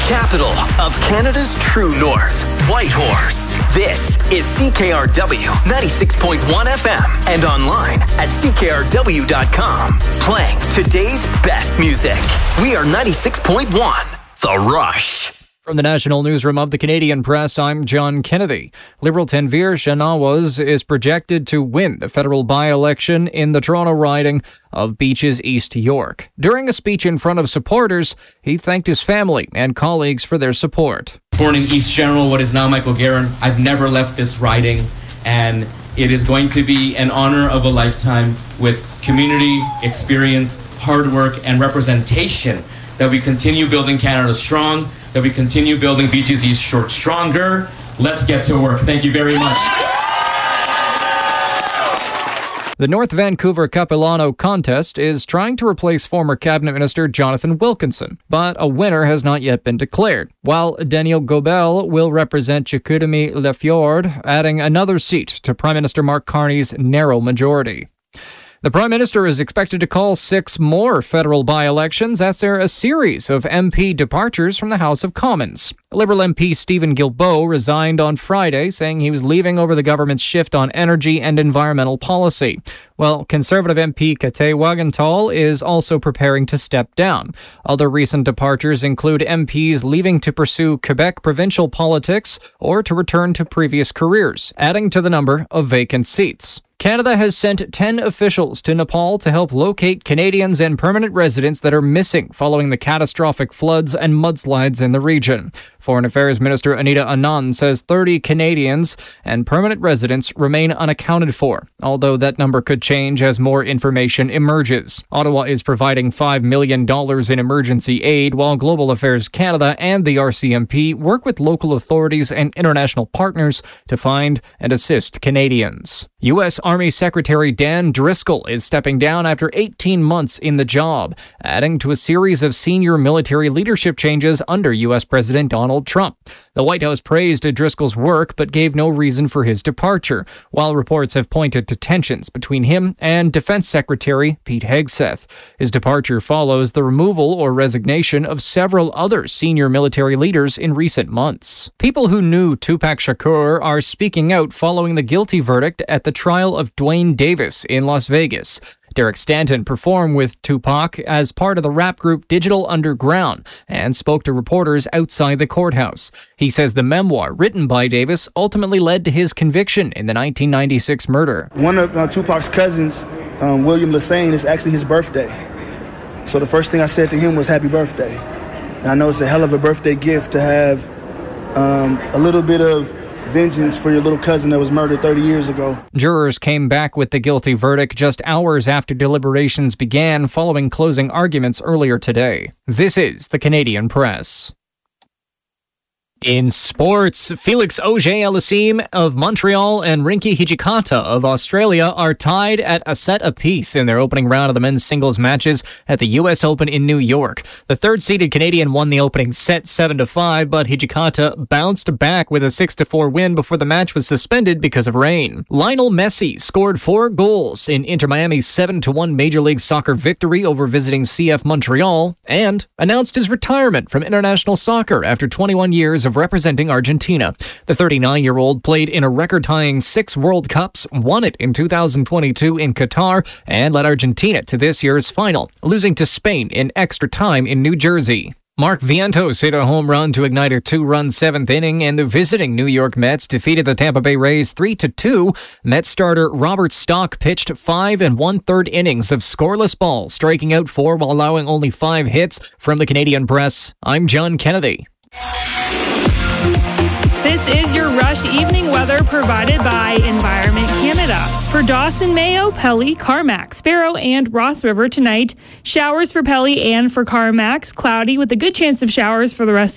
capital of Canada's true north, Whitehorse. This is CKRW 96.1 FM and online at CKRW.com. Playing today's best music. We are 96.1, The Rush. From the National Newsroom of the Canadian Press, I'm John Kennedy. Liberal Tanvir Shehnawaz is projected to win the federal by-election in the Toronto riding of Beaches East York. During a speech in front of supporters, he thanked his family and colleagues for their support. Born in East General, what is now Michael Garron, I've never left this riding, and it is going to be an honor of a lifetime with community, experience, hard work, and representation that we continue building Canada strong, that we continue building Beaches East York stronger. Let's get to work. Thank you very much. The North Vancouver Capilano contest is trying to replace former Cabinet Minister Jonathan Wilkinson, but a winner has not yet been declared, while Daniel Gobel will represent Chicoutimi-Lefjord, adding another seat to Prime Minister Mark Carney's narrow majority. The Prime Minister is expected to call 6 more federal by-elections as there are a series of MP departures from the House of Commons. Liberal MP Stephen Guilbeault resigned on Friday, saying he was leaving over the government's shift on energy and environmental policy. Well, Conservative MP Kate Wagenthal is also preparing to step down. Other recent departures include MPs leaving to pursue Quebec provincial politics or to return to previous careers, adding to the number of vacant seats. Canada has sent 10 officials to Nepal to help locate Canadians and permanent residents that are missing following the catastrophic floods and mudslides in the region. Foreign Affairs Minister Anita Anand says 30 Canadians and permanent residents remain unaccounted for, although that number could change as more information emerges. Ottawa is providing $5 million in emergency aid, while Global Affairs Canada and the RCMP work with local authorities and international partners to find and assist Canadians. U.S. Army Secretary Dan Driscoll is stepping down after 18 months in the job, adding to a series of senior military leadership changes under U.S. President Donald Trump. The White House praised Driscoll's work but gave no reason for his departure, while reports have pointed to tensions between him and Defense Secretary Pete Hegseth. His departure follows the removal or resignation of several other senior military leaders in recent months. People who knew Tupac Shakur are speaking out following the guilty verdict at the trial of Dwayne Davis in Las Vegas. Derek Stanton performed with Tupac as part of the rap group Digital Underground and spoke to reporters outside the courthouse. He says the memoir written by Davis ultimately led to his conviction in the 1996 murder. One of Tupac's cousins, William Lassane, is actually his birthday. So the first thing I said to him was happy birthday. And I know it's a hell of a birthday gift to have a little bit of vengeance for your little cousin that was murdered 30 years ago. Jurors came back with the guilty verdict just hours after deliberations began following closing arguments earlier today. This is the Canadian Press. In sports, Felix Auger-Aliassime of Montreal and Rinky Hijikata of Australia are tied at a set apiece in their opening round of the men's singles matches at the U.S. Open in New York. The third-seeded Canadian won the opening set 7-5, but Hijikata bounced back with a 6-4 win before the match was suspended because of rain. Lionel Messi scored 4 goals in Inter Miami's 7-1 Major League Soccer victory over visiting CF Montreal and announced his retirement from international soccer after 21 years of representing Argentina. The 39-year-old played in a record-tying 6 World Cups, won it in 2022 in Qatar, and led Argentina to this year's final, losing to Spain in extra time in New Jersey. Mark Vientos hit a home run to ignite a 2-run 7th inning, and the visiting New York Mets defeated the Tampa Bay Rays 3-2. Mets starter Robert Stock pitched 5 1/3 innings of scoreless ball, striking out 4 while allowing only 5 hits. From the Canadian Press, I'm John Kennedy. This is your Rush evening weather provided by Environment Canada. For Dawson, Mayo, Pelly, Carmack, Sparrow, and Ross River tonight, showers for Pelly and for Carmack, cloudy with a good chance of showers for the rest